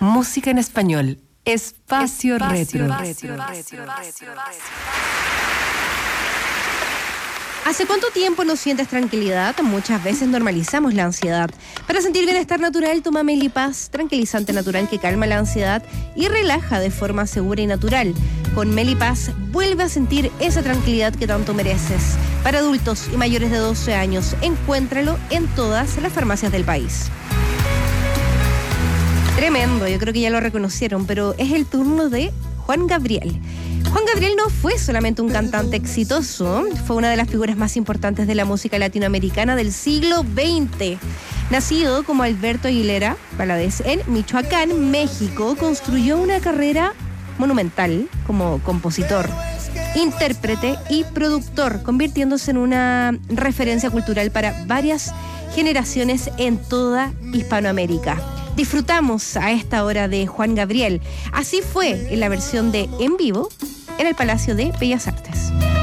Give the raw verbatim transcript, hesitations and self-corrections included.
Música en español. Espacio, Espacio retro. retro, retro, retro, retro ¿Hace cuánto tiempo no sientes tranquilidad? Muchas veces normalizamos la ansiedad. Para sentir bienestar natural, toma Melipaz, tranquilizante natural que calma la ansiedad y relaja de forma segura y natural. Con Melipaz, vuelve a sentir esa tranquilidad que tanto mereces. Para adultos y mayores de doce años, encuéntralo en todas las farmacias del país. Tremendo, yo creo que ya lo reconocieron, pero es el turno de Juan Gabriel. Juan Gabriel no fue solamente un cantante exitoso, fue una de las figuras más importantes de la música latinoamericana del siglo veinte. Nacido como Alberto Aguilera Valadez en Michoacán, México, construyó una carrera monumental como compositor, intérprete y productor, convirtiéndose en una referencia cultural para varias generaciones en toda Hispanoamérica. Disfrutamos a esta hora de Juan Gabriel. Así fue en la versión de En Vivo en el Palacio de Bellas Artes.